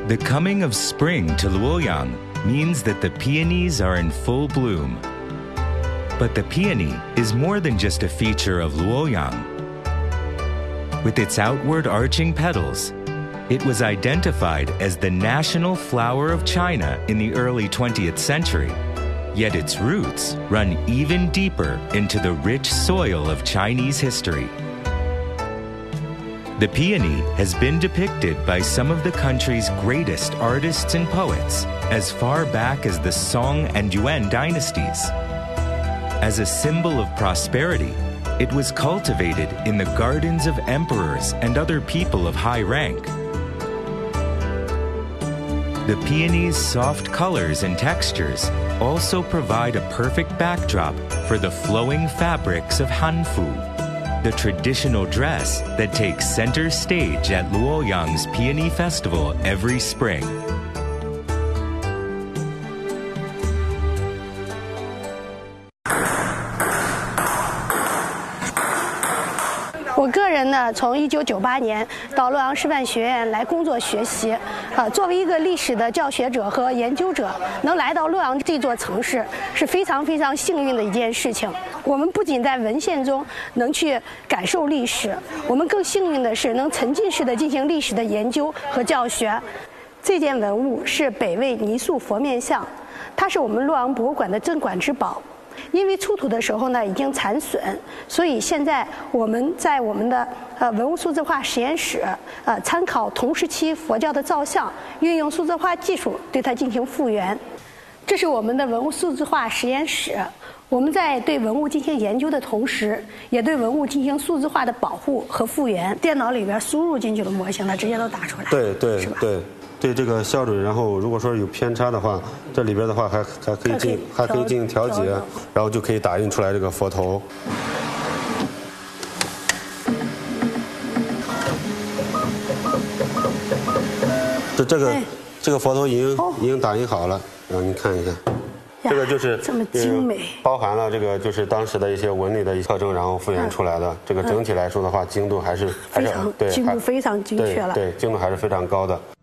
The coming of spring to Luoyang means that the peonies are in full bloom. But the peony is more than just a feature of Luoyang. With its outward arching petals, it was identified as the national flower of China in the early 20th century, yet its roots run even deeper into the rich soil of Chinese history. The peony has been depicted by some of the country's greatest artists and poets as far back as the Song and Yuan dynasties. As a symbol of prosperity, it was cultivated in the gardens of emperors and other people of high rank. The peony's soft colors and textures also provide a perfect backdrop for the flowing fabrics of Hanfu, the traditional dress that takes center stage at Luoyang's Peony Festival every spring. 我个人呢，从1998年到洛阳师范学院来工作学习，作为一个历史的教学者和研究者，能来到洛阳这座城市是非常非常幸运的一件事情。我们不仅在文献中能去感受历史，我们更幸运的是能沉浸式的进行历史的研究和教学。这件文物是北魏泥塑佛面像，它是我们洛阳博物馆的镇馆之宝。 因为出土的时候呢已经残损，所以现在我们在我们的文物数字化实验室参考同时期佛教的造像，运用数字化技术对它进行复原。这是我们的文物数字化实验室。我们在对文物进行研究的同时，也对文物进行数字化的保护和复原。电脑里边输入进去的模型呢，直接都打出来。对对对。 对这个校准，然后如果说有偏差的话，这里边的话还可以进行调节，然后就可以打印出来这个佛头。这个佛头已经打印好了，然后您看一下，这个就是这么精美， 包含了这个就是当时的一些纹理的特征，然后复原出来的。这个整体来说的话，精度还是精度非常精确了， 对，精度还是非常高的。